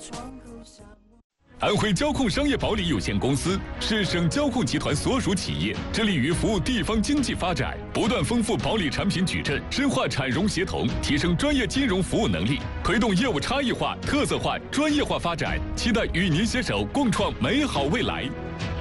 安徽交控商业保理有限公司是省交控集团所属企业，致力于服务地方经济发展，不断丰富保理产品矩阵，深化产融协同，提升专业金融服务能力，推动业务差异化、特色化、专业化发展，期待与您携手共创美好未来。